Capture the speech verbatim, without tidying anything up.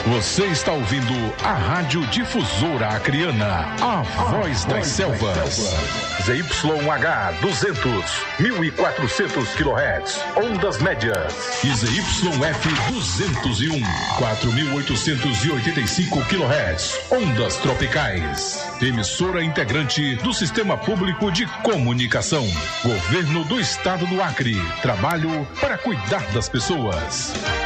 Você está ouvindo a Rádio Difusora Acreana, a, a voz das selvas. Das Z Y H duzentos, mil e quatrocentos quilohertz, ondas médias. E Z Y F duzentos e um, quatro mil oitocentos e oitenta e cinco quilohertz, ondas tropicais. Emissora integrante do Sistema Público de Comunicação. Governo do Estado do Acre. Trabalho para cuidar das pessoas.